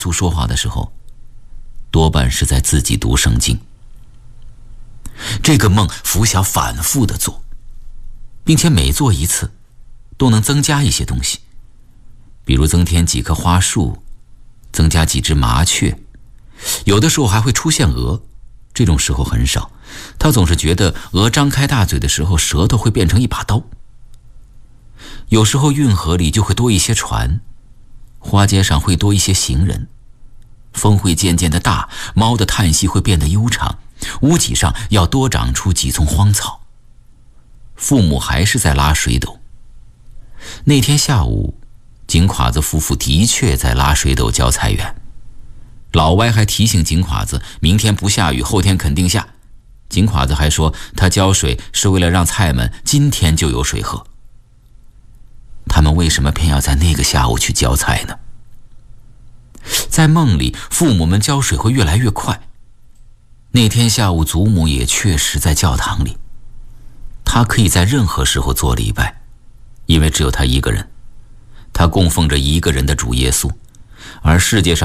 主说话的时候，多半是在自己读圣经。这个梦拂晓反复地做，并且每做一次都能增加一些东西，比如增添几棵花树，增加几只麻雀，有的时候还会出现鹅。这种时候很少，他总是觉得鹅张开大嘴的时候，舌头会变成一把刀。有时候运河里就会多一些船，花街上会多一些行人，风会渐渐的大，猫的叹息会变得悠长，屋脊上要多长出几丛荒草。父母还是在拉水斗。那天下午，井垮子夫妇的确在拉水斗浇菜园。老歪还提醒井垮子，明天不下雨，后天肯定下。井垮子还说，他浇水是为了让菜们今天就有水喝。他们为什么偏要在那个下午去浇菜呢？在梦里，父母们浇水会越来越快。那天下午，祖母也确实在教堂里。他可以在任何时候做礼拜，因为只有他一个人，他供奉着一个人的主耶稣，而世界上